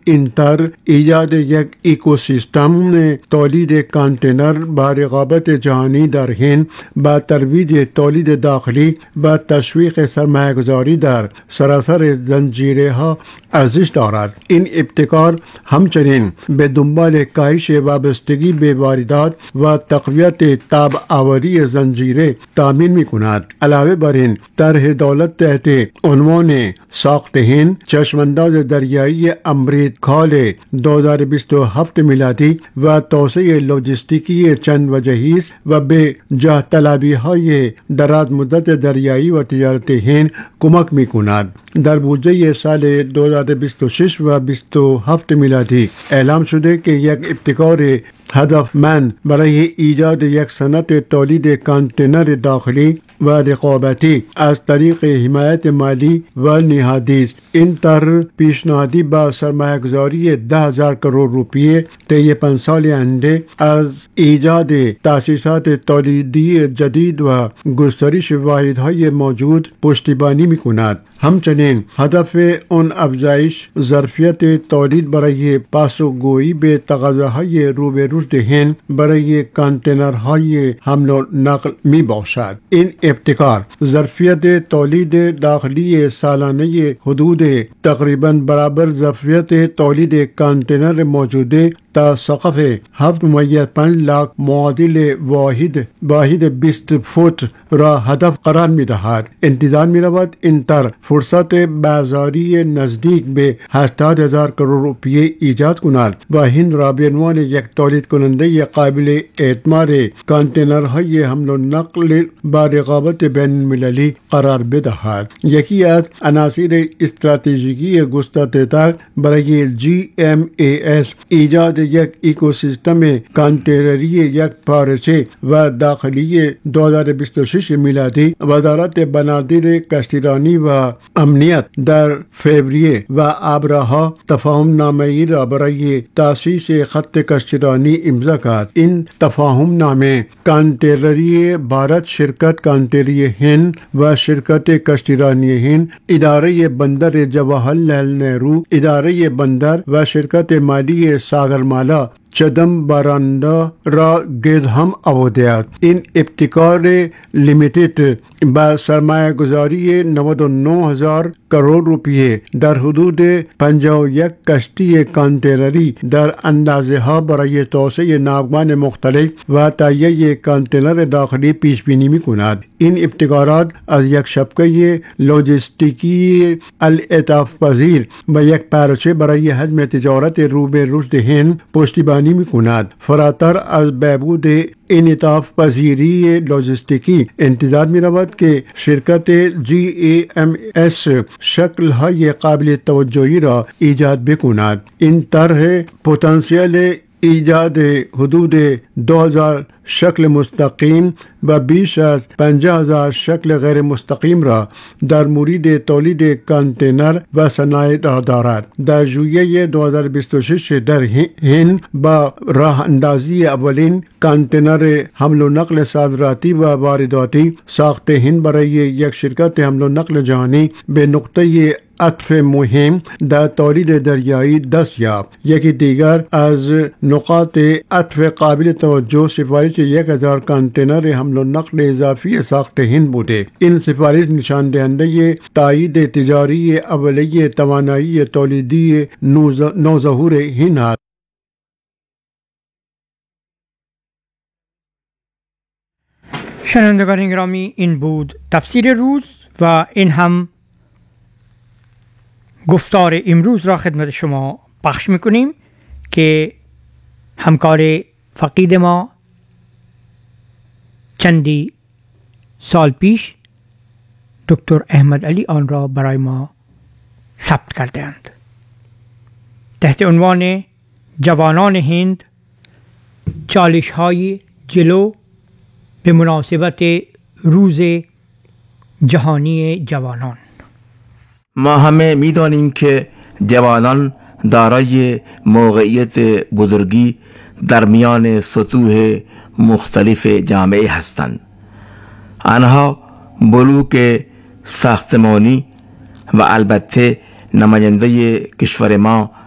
این طرح ایجاد یک اکوسیستم تولید کانتینر با رقابت جهانی در هند با ترویج تولید داخلی و تشویق سرمایه‌گذاری در سراسر زنجیره‌ها ارزش دارد. این ابتکار همچنین به دنبال کاهش وابستگی به واردات و تقویت تابع‌آوری زنجیره تامین می‌کند. علاوه بر این طرح دولت تحت عنوان ساخت هند چشمانداز دریایی امریکال 2027 میلادی و توسعه لوجستیکی چند وجهی است و به جاه طلبی‌های دراز مدت دریایی و تجارت هند کمک می‌کند. در بودجه سال 2026 و 27 میلادی اعلام شده که یک ابتکار هدفمند برای ایجاد یک صنعت تولید کانتینر داخلی و رقابتی از طریق حمایت مالی و نهادی است. این طرح پیشنهادی با سرمایه‌گذاری 10,000 کروڑ روپیه طی 5 سال آینده از ایجاد تأسیسات تولیدی جدید و گسترش واحدهای موجود پشتیبانی می‌کند. همچنین هدف اون افزایش ظرفیت تولید برای پاسخگویی به تقاضاهای رو به رشد هند برای کانتینرهای حمل و نقل می باشد. این ابتکار ظرفیت تولید داخلی سالانه حدود تقریباً برابر ظرفیت تولید کانتینر موجوده تا سقف 7.5 لاکھ معادل واحد 20 فوت را هدف قرار می دهد. انتظار می رود این طرح فرصت بازاری نزدیک به 80,000 کروڑ روپیه ایجاد کند و هند را به عنوان یک تولید کننده قابل اعتماد کانتینرهای حمل و نقل با رقابت بین المللی قرار بدهد. یکی از عناصر استراتژیکی گسترده برای GMAS ایجاد یک اکوسیستم کانتینری یک پارچه و داخلی 2026 میلادی وزارت بنادر کشتیرانی و امنیت در فوریه و آبراها تفاهم نامه‌ای را برای تأسیس خط کشتیرانی امضا کرد. این تفاهم نامه کانتینری بھارت، شرکت کانتینری هند و شرکت کشتیرانی هند، اداره بندر جواهرلال نهرو، اداره بندر و شرکت مالی ساگرمالا چدمبراندا را گرد هم آورده است. این ابتکار لیمیتد با سرمایه گذاری 99,000 کروڑ روپیه در حدود 51 کشتی کانتینری در اندازه ها برای توسعه ناوگان مختلف و تهیه کانتینر داخلی پیش بینی می کند. این ابتکارات از یک شبکه لوجستیکی انعطاف پذیر و یک پارچه برای حجم تجارت رو به رشد هند پشتیبانی می کند. فراتر از بهبود انعطاف پذیری لوجستیکی انتظار می رود که شرکت GMAS شکل های قابل توجهی را ایجاد بکند. این طرح پتانسیل ایجاد حدود 2,000 شکل مستقیم و بیش از 50,000 شکل غیر مستقیم را در مورد تولید کانتینر و صنایع دارد. در ژوئیه 2026 در هند با راه اندازی اولین کانتینر حمل و نقل صادراتی و وارداتی ساخت هند برای یک شرکت حمل و نقل جهانی به نقطه عطف مهم در تولید دریایی دست یافت. یکی دیگر از نقاط عطف قابل توجه سفارش 1,000 کانتینر حمل و نقل اضافی ساخت هند بوده. این سفارش نشان دهنده تایید تجاری اولیه توانایی تولیدی نوظهور هند است. شنوندگان گرامی، این بود تفسیر روز و این هم گفتار امروز را خدمت شما پخش میکنیم که همکار فقید ما چندی سال پیش دکتر احمد علی آن را برای ما ثبت کردند. تحت عنوان جوانان هند، چالش های جلو به مناسبت روز جهانی جوانان. ما همه می‌دانیم که جوانان دارای موقعیت بزرگی در میان سطوح مختلف جامعه هستند. آنها بلوک ساختمانی و البته نماینده کشور ما